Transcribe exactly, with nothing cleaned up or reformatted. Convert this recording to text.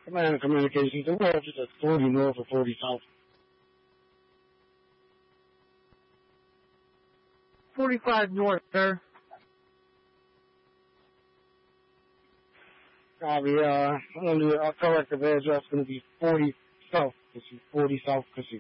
Command Communications, the road is at forty north or forty south. forty-five north, sir. Copy, uh, only our corrective address is going to be forty south, Kissy, forty south, Kissy.